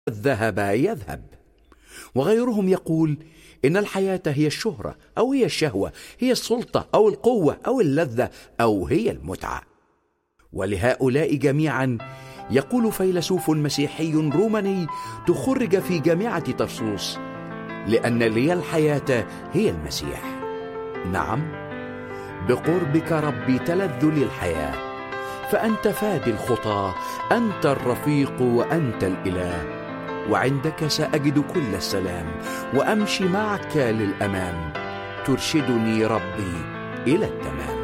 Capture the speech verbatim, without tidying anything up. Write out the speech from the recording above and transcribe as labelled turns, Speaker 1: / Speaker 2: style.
Speaker 1: الذهب يذهب. وغيرهم يقول إن الحياة هي الشهرة أو هي الشهوة، هي السلطة أو القوة أو اللذة أو هي المتعة. ولهؤلاء جميعا يقول فيلسوف مسيحي روماني تخرج في جامعة طرسوس: لأن لي الحياة هي المسيح. نعم، بقربك ربي تلذ لي الحياة، فأنت فادي الخطى، أنت الرفيق وأنت الإله، وعندك سأجد كل السلام، وأمشي معك للأمام، ترشدني ربي إلى التمام.